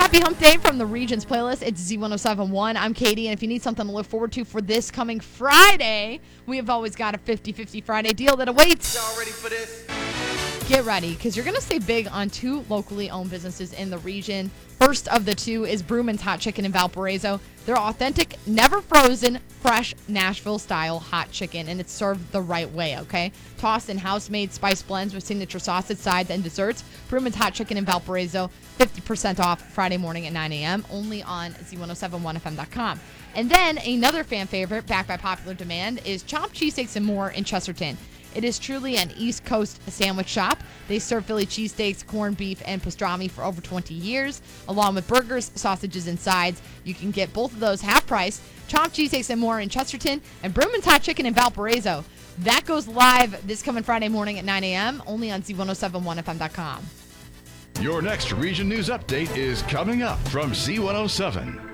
Happy Hump Day from the Regions playlist. It's Z1071. I'm Katie, and if you need something to look forward to for this coming Friday, we have always got a 50-50 Friday deal that awaits. Y'all ready for this? Get ready, because you're going to stay big on two locally owned businesses in the region. First of the two is Brewman's Hot Chicken in Valparaiso. They're authentic, never frozen, fresh Nashville-style hot chicken, and it's served the right way, okay? Tossed in house-made spice blends with signature sausage, sides, and desserts. Brewman's Hot Chicken in Valparaiso, 50% off Friday morning at 9 a.m., only on Z1071FM.com. And then another fan favorite, backed by popular demand, is Chopped Cheesesteaks and More in Chesterton. It is truly an East Coast sandwich shop. They serve Philly cheesesteaks, corned beef, and pastrami for over 20 years, along with burgers, sausages, and sides. You can get both of those half price. Chopped Cheesesteaks and More in Chesterton, and Brewman's Hot Chicken in Valparaiso. That goes live this coming Friday morning at 9 a.m., only on Z1071FM.com. Your next Region News Update is coming up from Z107.